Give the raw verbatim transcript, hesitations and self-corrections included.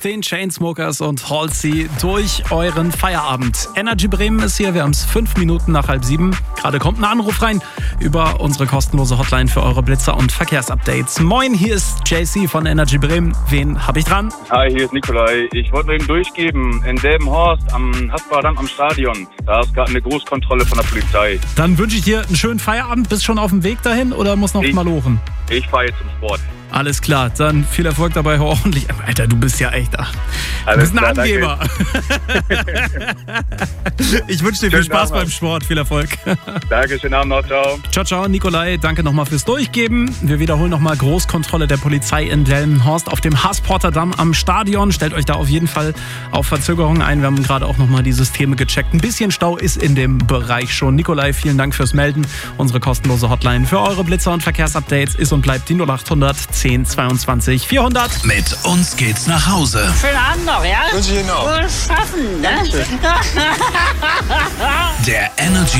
den Chainsmokers und Halsey durch euren Feierabend. Energy Bremen ist hier, wir haben es fünf Minuten nach halb sieben. Gerade kommt ein Anruf rein über unsere kostenlose Hotline für eure Blitzer- und Verkehrsupdates. Moin, hier ist J C von Energy Bremen. Wen hab ich dran? Hi, hier ist Nikolai. Ich wollte nur eben durchgeben, in Delmenhorst am Haspardamm am Stadion, da ist gerade eine Großkontrolle von der Polizei. Dann wünsche ich dir einen schönen Feierabend. Bist schon auf dem Weg dahin oder muss noch Ich- mal lochen? Ich fahre jetzt zum Sport. Alles klar, dann viel Erfolg dabei, hoffentlich. Alter, du bist ja echt, ach, du Alles bist ein klar, Angeber. Ich wünsche dir viel Schönen Spaß Abend beim noch. Sport, viel Erfolg. Danke, schönen Abend noch, ciao. Ciao, ciao, Nikolai, danke nochmal fürs Durchgeben. Wir wiederholen nochmal Großkontrolle der Polizei in Delmenhorst auf dem Hassporterdamm am Stadion. Stellt euch da auf jeden Fall auf Verzögerungen ein. Wir haben gerade auch nochmal die Systeme gecheckt. Ein bisschen Stau ist in dem Bereich schon. Nikolai, vielen Dank fürs Melden. Unsere kostenlose Hotline für eure Blitzer- und Verkehrsupdates ist und bleibt die null acht hundert zehn zweiundzwanzig vierhundert. Mit uns geht's nach Hause. Schönen Abend noch, ja? Wünsche ich Ihnen auch. Wohl schaffen, ne? Der Energy